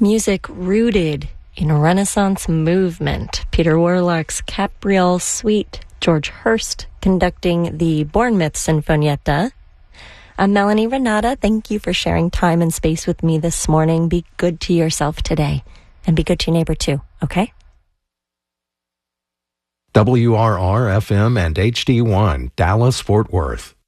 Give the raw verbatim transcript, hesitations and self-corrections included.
Music rooted in Renaissance movement. Peter Warlock's Capriole Suite. George Hurst conducting the Bournemouth Sinfonietta. I'm Melanie Renata. Thank you for sharing time and space with me this morning. Be good to yourself today, and be good to your neighbor too, okay? W R R F M and H D one, Dallas, Fort Worth.